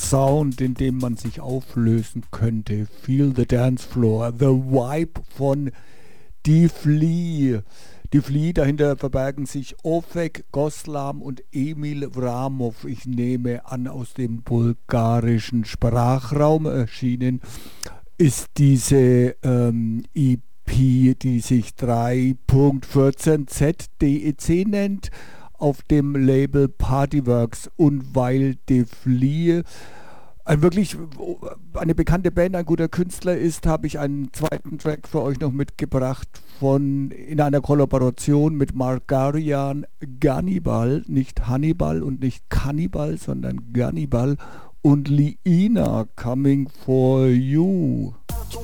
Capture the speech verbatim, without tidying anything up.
Sound, in dem man sich auflösen könnte. Feel the Dance Floor, The Vibe von Die Flea. Die Flea, dahinter verbergen sich Ofek Goslam und Emil Vramov. Ich nehme an, aus dem bulgarischen Sprachraum erschienen ist diese ähm, E P, die sich drei Punkt vierzehn Z D E C nennt, auf dem Label Partyworks. Und weil Die Flea ein wirklich eine bekannte Band, ein guter Künstler ist, habe ich einen zweiten Track für euch noch mitgebracht von in einer Kollaboration mit Margarian, Gannibal, nicht Hannibal und nicht Cannibal, sondern Gannibal und Liina, Coming for You.